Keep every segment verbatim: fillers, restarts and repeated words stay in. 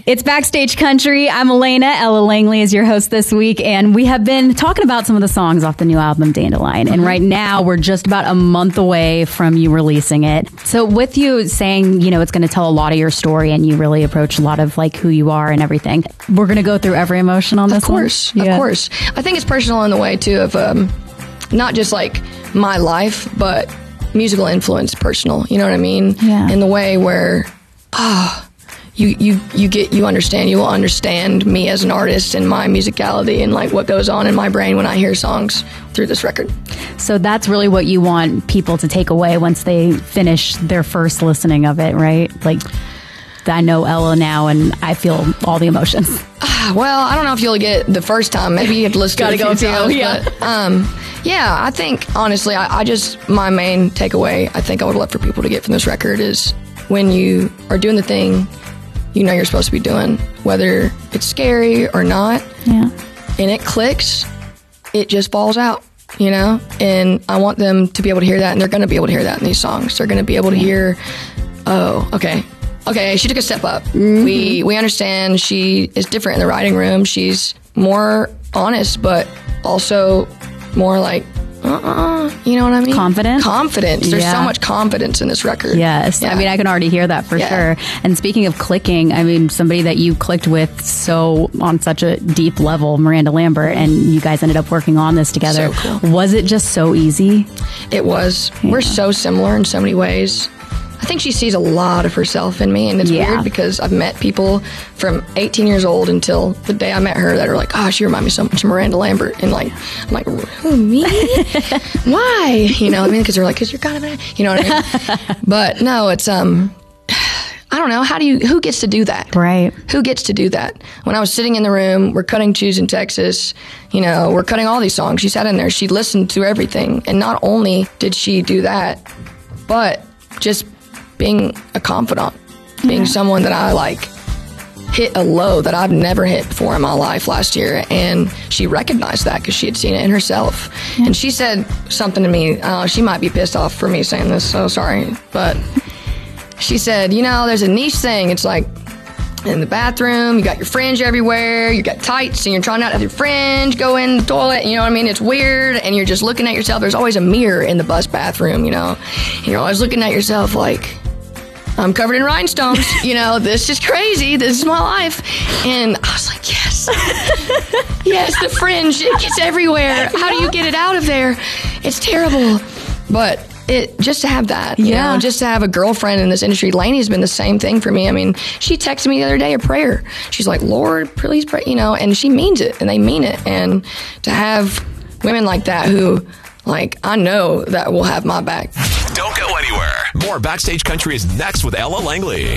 It's Backstage Country. I'm Elena. Ella Langley is your host this week, and we have been talking about some of the songs off the new album, Dandelion. And right now, we're just about a month away from you releasing it. So with you saying, you know, it's going to tell a lot of your story, and you really approach a lot of like who you are and everything, we're going to go through every emotion on this one? Of course. One? Of yeah. course. I think it's personal in the way, too, of um, not just like my life, but musical influence personal. You know what I mean? Yeah. In the way where, ah, oh, You, you you get you understand you will understand me as an artist and my musicality and like what goes on in my brain when I hear songs through this record. So that's really what you want people to take away once they finish their first listening of it, right? Like, I know Ella now and I feel all the emotions. Uh, well, I don't know if you'll get the first time. Maybe you have to listen to it a few times. Yeah. But, um, yeah, I think honestly, I, I just my main takeaway I think I would love for people to get from this record is when you are doing the thing you know you're supposed to be doing, whether it's scary or not. Yeah. And it clicks, it just falls out, you know? And I want them to be able to hear that, and they're going to be able to hear that in these songs. They're going to be able to hear, oh, okay. Okay, she took a step up. Mm-hmm. We we understand she is different in the writing room. She's more honest, but also more like, uh-uh, you know what I mean? Confident? Confidence. There's yeah. so much confidence in this record. Yes. Yeah. I mean, I can already hear that for yeah. sure. And speaking of clicking, I mean, somebody that you clicked with so on such a deep level, Miranda Lambert, and you guys ended up working on this together. So cool. Was it just so easy? It was. Yeah. We're so similar in so many ways. I think she sees a lot of herself in me, and it's yeah. weird because I've met people from eighteen years old until the day I met her that are like, oh, she reminds me so much of Miranda Lambert. And like, I'm like, who, me? Why? You know what I mean? Because they're like, because you're kind of, a, you know what I mean? But no, it's, um, I don't know. How do you, who gets to do that? Right. Who gets to do that? When I was sitting in the room, we're cutting Choose in Texas, you know, we're cutting all these songs. She sat in there, she listened to everything. And not only did she do that, but just being a confidant, being yeah. someone that I like hit a low that I've never hit before in my life last year. And she recognized that because she had seen it in herself. Yeah. And she said something to me, uh, she might be pissed off for me saying this, so sorry. But she said, you know, there's a niche thing. It's like in the bathroom, you got your fringe everywhere, you got tights, and you're trying not to have your fringe go in the toilet, you know what I mean? It's weird, and you're just looking at yourself. There's always a mirror in the bus bathroom, you know? And you're always looking at yourself like, I'm covered in rhinestones, you know, this is crazy, this is my life. And I was like, yes, yes, the fringe, it gets everywhere. How do you get it out of there? It's terrible. But it just to have that, you yeah. know, just to have a girlfriend in this industry. Lainey has been the same thing for me. I mean, she texted me the other day a prayer. She's like, Lord, please pray, you know, and she means it, and they mean it. And to have women like that who, like, I know that will have my back. Don't go anywhere. More Backstage Country is next with Ella Langley.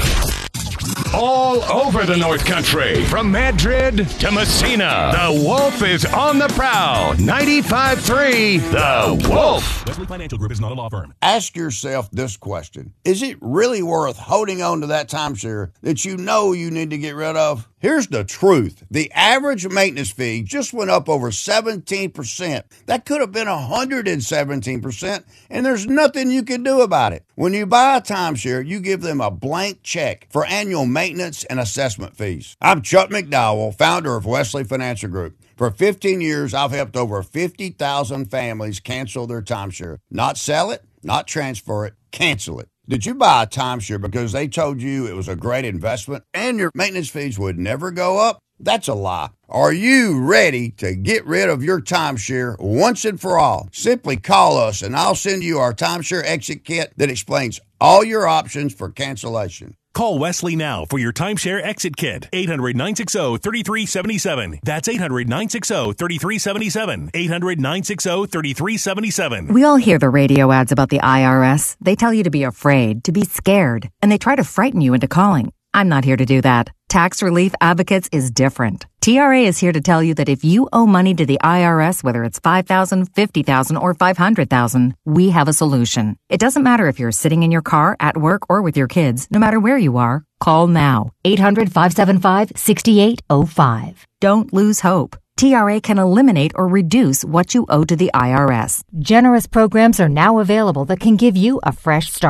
All over the North Country, from Madrid to Messina, the Wolf is on the prowl. ninety-five point three, The Wolf. Wesley Financial Group is not a law firm. Ask yourself this question. Is it really worth holding on to that timeshare that you know you need to get rid of? Here's the truth. The average maintenance fee just went up over seventeen percent. That could have been one hundred seventeen percent, and there's nothing you can do about it. When you buy a timeshare, you give them a blank check for annual maintenance and assessment fees. I'm Chuck McDowell, founder of Wesley Financial Group. For fifteen years, I've helped over fifty thousand families cancel their timeshare. Not sell it, not transfer it, cancel it. Did you buy a timeshare because they told you it was a great investment and your maintenance fees would never go up? That's a lie. Are you ready to get rid of your timeshare once and for all? Simply call us and I'll send you our timeshare exit kit that explains all your options for cancellation. Call Wesley now for your timeshare exit kit. eight hundred, nine six zero, three three seven seven. That's eight hundred, nine six zero, three three seven seven. eight hundred, nine six zero, three three seven seven. We all hear the radio ads about the I R S. They tell you to be afraid, to be scared, and they try to frighten you into calling. I'm not here to do that. Tax Relief Advocates is different. T R A is here to tell you that if you owe money to the I R S, whether it's five thousand dollars, fifty thousand dollars, or five hundred thousand dollars, we have a solution. It doesn't matter if you're sitting in your car, at work, or with your kids. No matter where you are, call now. eight hundred, five seven five, six eight zero five. Don't lose hope. T R A can eliminate or reduce what you owe to the I R S. Generous programs are now available that can give you a fresh start.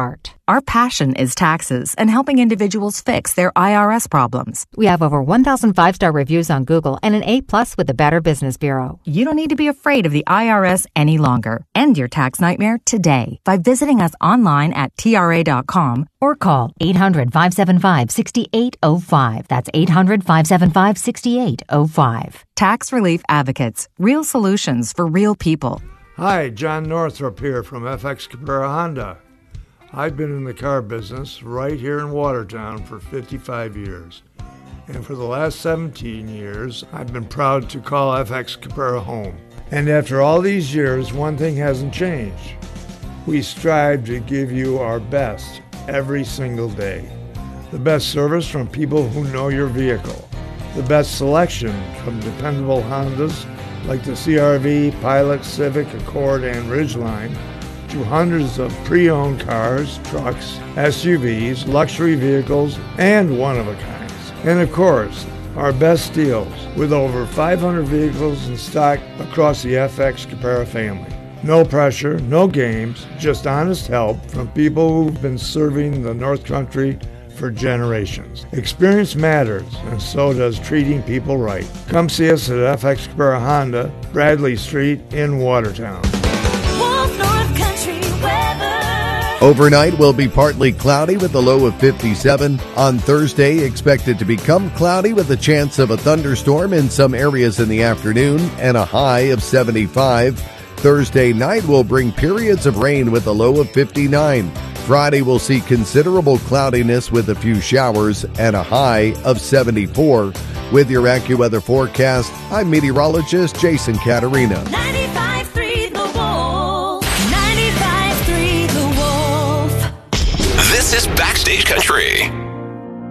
Our passion is taxes and helping individuals fix their I R S problems. We have over one thousand five-star reviews on Google and an A plus with the Better Business Bureau. You don't need to be afraid of the I R S any longer. End your tax nightmare today by visiting us online at T R A dot com or call eight hundred, five seven five, six eight zero five. That's eight hundred, five seven five, six eight zero five. Tax Relief Advocates. Real solutions for real people. Hi, John Northrop here from F X Cabrera Honda. I've been in the car business right here in Watertown for fifty-five years. And for the last seventeen years, I've been proud to call F X Cabrera home. And after all these years, one thing hasn't changed. We strive to give you our best every single day. The best service from people who know your vehicle. The best selection from dependable Hondas like the C R V, Pilot, Civic, Accord, and Ridgeline, to hundreds of pre-owned cars, trucks, S U Vs, luxury vehicles, and one-of-a-kinds. And of course, our best deals with over five hundred vehicles in stock across the F X Cabrera family. No pressure, no games, just honest help from people who've been serving the North Country for generations. Experience matters, and so does treating people right. Come see us at F X Cabrera Honda, Bradley Street in Watertown. Overnight will be partly cloudy with a low of fifty-seven. On Thursday, expected to become cloudy with a chance of a thunderstorm in some areas in the afternoon and a high of seventy-five. Thursday night will bring periods of rain with a low of fifty-nine. Friday will see considerable cloudiness with a few showers and a high of seventy-four. With your AccuWeather forecast, I'm meteorologist Jason Caterina. ninety-five point three The Wolf. ninety-five point three The Wolf. This is Backstage Country.